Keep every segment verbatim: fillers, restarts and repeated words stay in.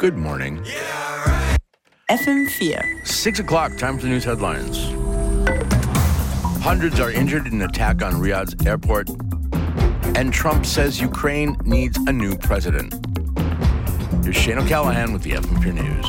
Good morning. F M vier. Six o'clock, time for the news headlines. Hundreds are injured in an attack on Riyadh's airport, and Trump says Ukraine needs a new president. Here's Shane O'Callahan with the F M vier News.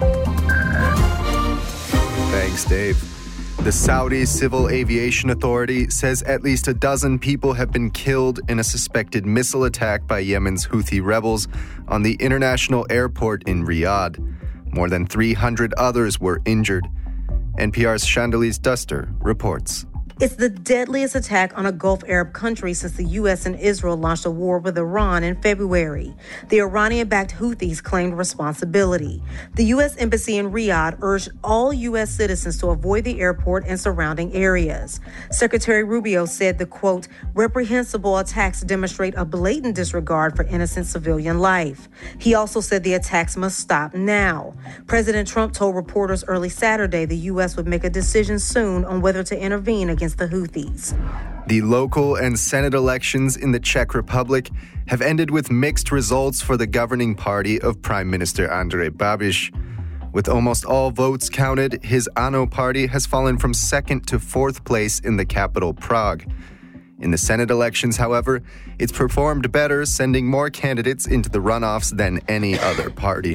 Thanks, Dave. The Saudi Civil Aviation Authority says at least a dozen people have been killed in a suspected missile attack by Yemen's Houthi rebels on the international airport in Riyadh. More than three hundred others were injured. N P R's Chandelize Duster reports. It's the deadliest attack on a Gulf Arab country since the U S and Israel launched a war with Iran in February. The Iranian-backed Houthis claimed responsibility. The U S Embassy in Riyadh urged all U S citizens to avoid the airport and surrounding areas. Secretary Rubio said the, quote, reprehensible attacks demonstrate a blatant disregard for innocent civilian life. He also said the attacks must stop now. President Trump told reporters early Saturday the U S would make a decision soon on whether to intervene against the Houthis. The local and Senate elections in the Czech Republic have ended with mixed results for the governing party of Prime Minister Andrej Babiš. With almost all votes counted, his ANO party has fallen from second to fourth place in the capital, Prague. In the Senate elections, however, it's performed better, sending more candidates into the runoffs than any other party.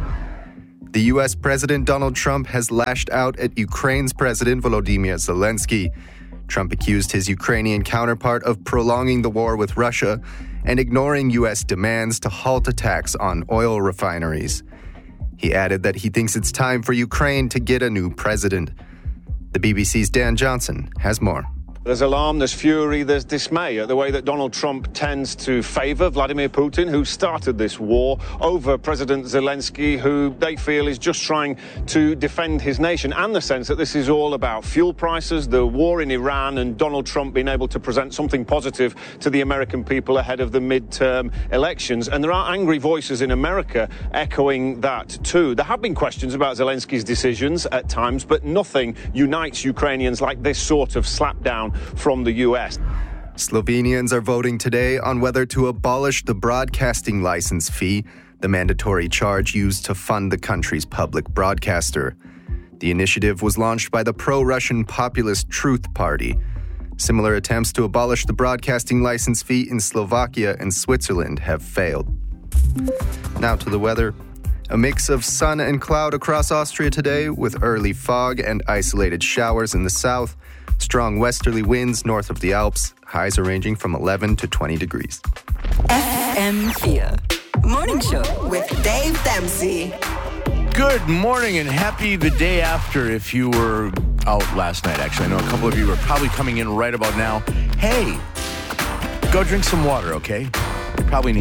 The U S President Donald Trump has lashed out at Ukraine's President Volodymyr Zelensky. Trump accused his Ukrainian counterpart of prolonging the war with Russia and ignoring U S demands to halt attacks on oil refineries. He added that he thinks it's time for Ukraine to get a new president. The B B C's Dan Johnson has more. There's alarm, there's fury, there's dismay at the way that Donald Trump tends to favor Vladimir Putin, who started this war, over President Zelensky, who they feel is just trying to defend his nation, and the sense that this is all about fuel prices, the war in Iran, and Donald Trump being able to present something positive to the American people ahead of the midterm elections. And there are angry voices in America echoing that too. There have been questions about Zelensky's decisions at times, but nothing unites Ukrainians like this sort of slapdown from the U S. Slovenians are voting today on whether to abolish the broadcasting license fee, the mandatory charge used to fund the country's public broadcaster. The initiative was launched by the pro-Russian populist Truth Party. Similar attempts to abolish the broadcasting license fee in Slovakia and Switzerland have failed. Now to the weather. A mix of sun and cloud across Austria today, with early fog and isolated showers in the south. Strong westerly winds north of the Alps. Highs are ranging from eleven to twenty degrees. F M vier. Morning Show with Dave Dempsey. Good morning and happy the day after if you were out last night. Actually, I know a couple of you are probably coming in right about now. Hey, go drink some water, okay? You probably need